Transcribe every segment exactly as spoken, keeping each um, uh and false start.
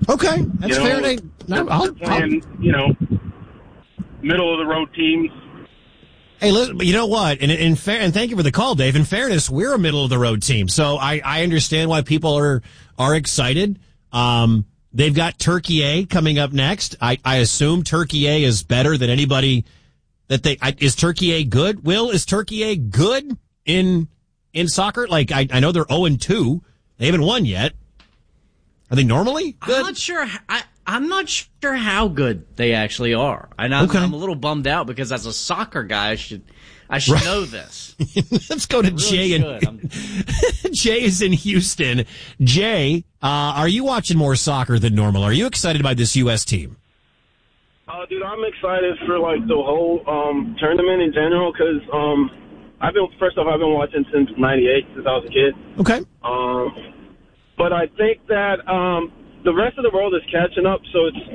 Okay, that's you fair. know, To, no, I'll, playing, I'll, you know, middle of the road teams. Hey, listen, you know what? And in fair, and thank you for the call, Dave. In fairness, we're a middle of the road team, so I, I understand why people are are excited. Um, they've got Turkey A coming up next. I, I assume Turkey A is better than anybody that they I, is. Turkey A good? Will, is Turkey A good in in soccer? Like I, I know they're zero and two. They haven't won yet. Are they normally good? I'm not sure. I, I'm not sure how good they actually are. And I'm, Okay. I'm a little bummed out because as a soccer guy, I should I should Right. know this. Let's go to really Jay. And Jay is in Houston. Jay, uh, are you watching more soccer than normal? Are you excited by this U S team? Uh, dude, I'm excited for like the whole um, tournament in general because um, I've been first off I've been watching since ninety-eight, since I was a kid. Okay. Um, but I think that um, the rest of the world is catching up, so it's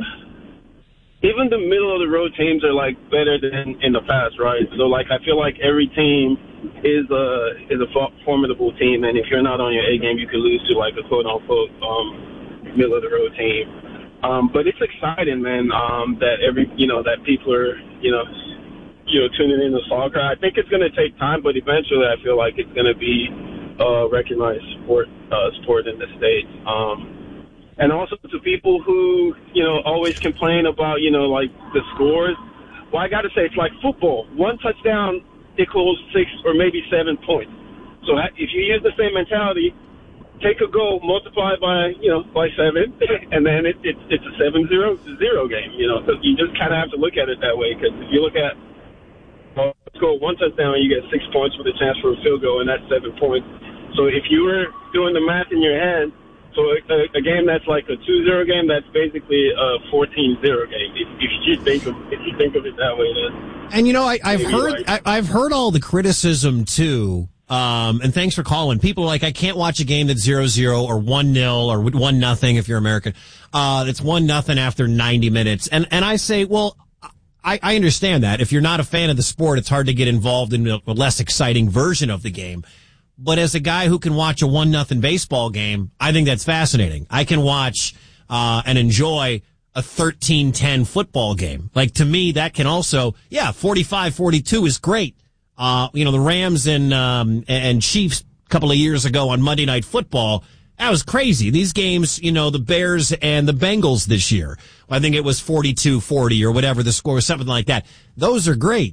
even the middle of the road teams are like better than in the past, right? So like I feel like every team is a is a formidable team, and if you're not on your A game, you can lose to like a quote unquote um, middle of the road team. Um, but it's exciting, man. Um, that every you know that people are you know you know tuning into soccer. I think it's going to take time, but eventually I feel like it's going to be a recognized sport uh, sport in the States. Um, And also to people who, you know, always complain about, you know, like the scores. Well, I got to say, it's like football. One touchdown equals six or maybe seven points. So if you use the same mentality, take a goal, multiply by, you know, by seven, and then it, it, it's a seven zero zero game, you know. So you just kind of have to look at it that way because if you look at, well, score one touchdown, you get six points with a chance for a field goal, and that's seven points. So if you were doing the math in your head, so a, a game that's like a two zero game, that's basically a fourteen zero game. If, if you think of if you think of it that way, then. And you know, I, I've heard right. I, I've heard all the criticism too. Um, and thanks for calling. People are like, I can't watch a game that's zero zero or one nil or one nothing if you're American. Uh, it's one nothing after ninety minutes. And and I say, well, I, I understand that if you're not a fan of the sport, it's hard to get involved in a less exciting version of the game. But as a guy who can watch a one nothing baseball game, I think that's fascinating. I can watch uh and enjoy a thirteen ten football game. Like, to me, that can also, yeah, forty-five forty-two is great. Uh, you know, the Rams and um and Chiefs a couple of years ago on Monday Night Football, that was crazy. These games, you know, the Bears and the Bengals this year, I think it was forty-two forty or whatever the score was, something like that. Those are great.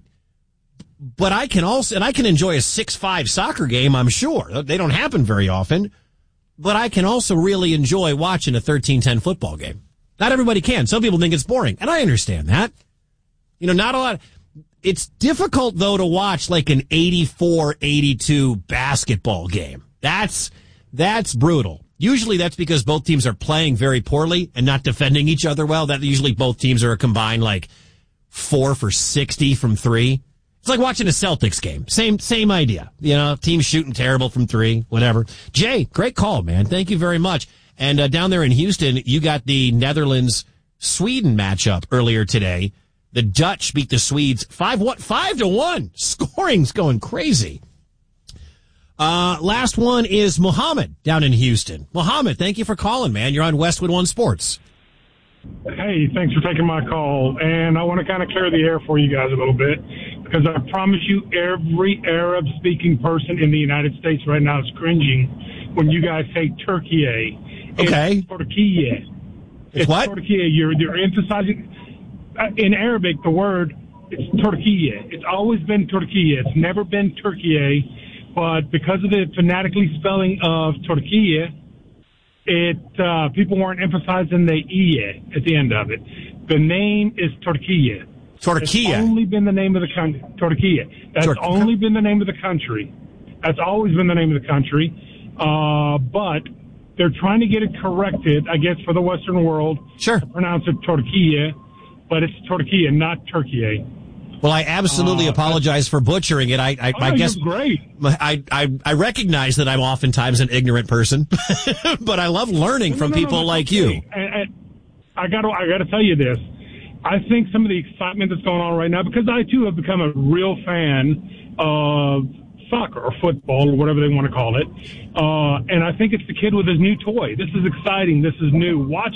But I can also, and I can enjoy a six five soccer game, I'm sure. They don't happen very often. But I can also really enjoy watching a thirteen ten football game. Not everybody can. Some people think it's boring, and I understand that. You know, not a lot. It's difficult, though, to watch like an eighty-four eighty-two basketball game. That's, that's brutal. Usually that's because both teams are playing very poorly and not defending each other well. That usually both teams are a combined like four for sixty from three. It's like watching a Celtics game. Same, same idea. You know, team shooting terrible from three, whatever. Jay, great call, man. Thank you very much. And uh, down there in Houston, you got the Netherlands-Sweden matchup earlier today. The Dutch beat the Swedes five what five to one. Scoring's going crazy. Uh, last one is Mohammed down in Houston. Mohammed, thank you for calling, man. You're on Westwood One Sports. Hey, thanks for taking my call. And I want to kind of clear the air for you guys a little bit because I promise you every Arab-speaking person in the United States right now is cringing when you guys say Turkey. Okay. It's Turkey. It's, it's what? Turkey. You're, you're emphasizing, uh, in Arabic, the word, it's Turkey. It's always been Turkey. It's never been Turkey. But because of the phonetically spelling of Turkey, it uh, people weren't emphasizing the E at the end of it. The name is Turkey. Turkey. That's only been the name of the country. Turkey. That's Tur- only been the name of the country. That's always been the name of the country. Uh, but they're trying to get it corrected, I guess, for the Western world. Sure. To pronounce it Turkey, but it's Turkey, not Turkey. Well, I absolutely uh, apologize for butchering it. I, I, oh, I guess great. I, I, I recognize that I'm oftentimes an ignorant person, but I love learning no, from no, no, people no, like okay. you. And, and I got to, I got to tell you this. I think some of the excitement that's going on right now, because I too have become a real fan of soccer or football or whatever they want to call it, uh, and I think it's the kid with his new toy. This is exciting. This is new. Watch